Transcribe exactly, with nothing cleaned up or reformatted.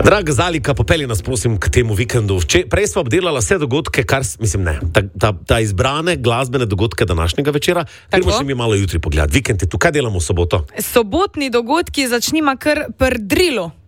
Draga Zalika, popelji nas prosim k temu vikendu. Vče, prej smo obdelala vse dogodke, kar, mislim ne, ta, ta, ta izbrane glasbene dogodke današnjega večera, ker boš mi malo jutri pogledati. Vikend je tu, kaj delamo v soboto? Sobotni dogodki začnimo kar pri drilu.